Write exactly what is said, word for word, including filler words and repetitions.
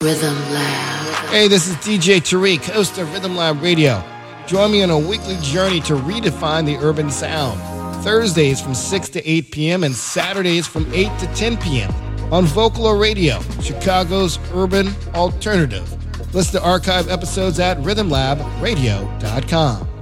Rhythm Lab. Hey, this is D J Tariq, host of Rhythm Lab Radio. Join me on a weekly journey to redefine the urban sound. Thursdays from six to eight p.m. and Saturdays from eight to ten p.m. on Vocalo Radio, Chicago's urban alternative. Listen to archive episodes at rhythm lab radio dot com.